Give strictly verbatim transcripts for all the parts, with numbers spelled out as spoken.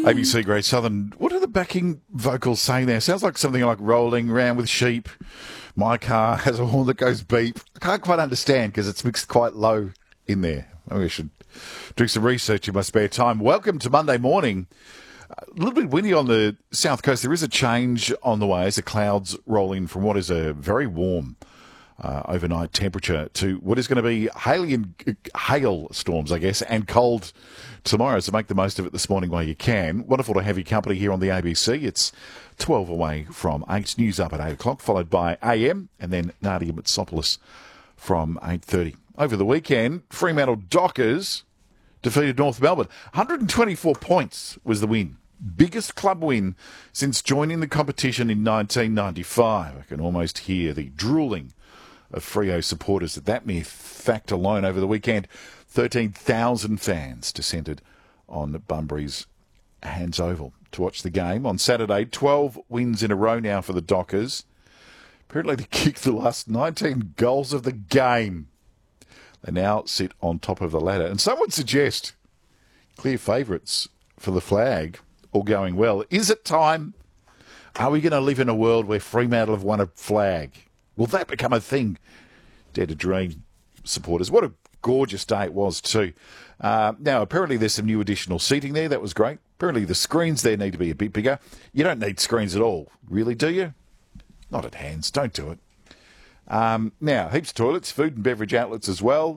A B C Great Southern. What are the backing vocals saying there? Sounds like something like rolling around with sheep. My car has a horn that goes beep. I can't quite understand because it's mixed quite low in there. Maybe I should do some research in my spare time. Welcome to Monday morning. A little bit windy on the south coast. There is a change on the way as the clouds roll in from what is a very warm uh, overnight temperature to what is going to be hail and hail storms, I guess, and cold tomorrow. So make the most of it this morning while you can. Wonderful to have your company here on the A B C. It's twelve away from eight. News up at eight o'clock, followed by A M, and then Nadia Mitsopoulos from eight thirty. Over the weekend, Fremantle Dockers defeated North Melbourne. one hundred twenty-four points was the win. Biggest club win since joining the competition in nineteen ninety-five. I can almost hear the drooling of Freo supporters at that mere fact alone over the weekend. thirteen thousand fans descended on Bunbury's Hands Oval to watch the game. On Saturday, twelve wins in a row now for the Dockers. Apparently they kicked the last nineteen goals of the game. They now sit on top of the ladder. And some would suggest clear favourites for the flag, all going well. Is it time? Are we going to live in a world where Fremantle have won a flag? Will that become a thing? Dare to dream, supporters. What a gorgeous day it was too. Uh, now, apparently there's some new additional seating there. That was great. Apparently the screens there need to be a bit bigger. You don't need screens at all, really, do you? Not at Hands. Don't do it. Um, now, heaps of toilets, food and beverage outlets as well.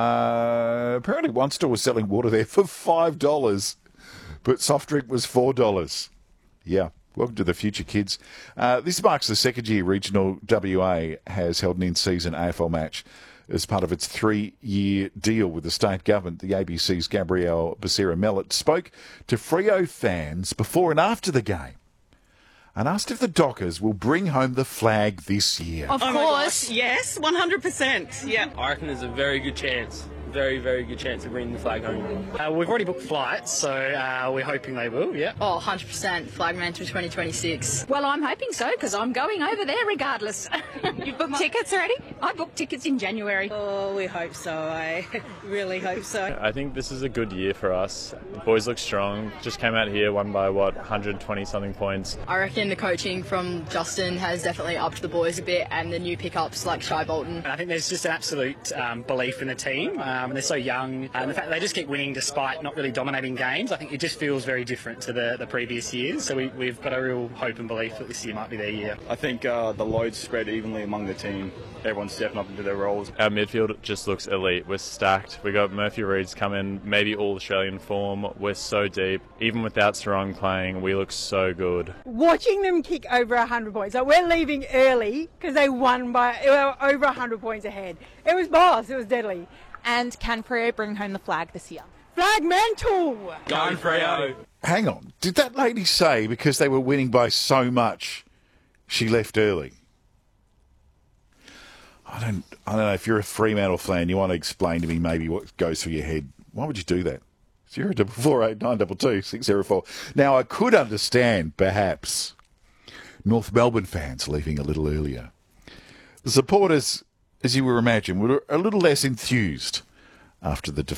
Uh, apparently one store was selling water there for five dollars, but soft drink was four dollars. Yeah, welcome to the future, kids. Uh, this marks the second year Regional W A has held an in-season A F L match as part of its three-year deal with the state government. The A B C's Gabrielle Becerra-Mellett spoke to Freo fans before and after the game and asked if the Dockers will bring home the flag this year. Of Oh course. Yes, one hundred percent. Yeah. I reckon there's a very good chance, very, very good chance of bringing the flag home. Uh, we've already booked flights, so uh, we're hoping they will, yeah. Oh, one hundred percent flag mantle twenty twenty-six. Well, I'm hoping so, because I'm going over there regardless. You've booked tickets already? I booked tickets in January. Oh, we hope so. I really hope so. I think this is a good year for us. The boys look strong. Just came out here, won by, what, one hundred twenty something points. I reckon the coaching from Justin has definitely upped the boys a bit, and the new pickups like Shai Bolton. And I think there's just an absolute um, belief in the team. Um, they're so young, and the fact that they just keep winning despite not really dominating games, I think it just feels very different to the, the previous years. So we, we've got a real hope and belief that this year might be their year. I think uh, the load's spread evenly among the team. Everyone's stepping up into their roles. Our midfield just looks elite. We're stacked. We got Murphy Reed's coming, maybe all Australian form. We're so deep. Even without Sarong playing, we look so good. Watching them kick over one hundred points. Like, we're leaving early because they won by they were over one hundred points ahead. It was boss. It was deadly. And can Freo bring home the flag this year? Flag mantle! Go Freo! Hang on. Did that lady say because they were winning by so much, she left early? I don't I don't know. If you're a Fremantle fan, you want to explain to me maybe what goes through your head. Why would you do that? Zero double four eight nine double two six zero four. Now, I could understand, perhaps, North Melbourne fans leaving a little earlier. The supporters, as you would imagine, were a little less enthused after the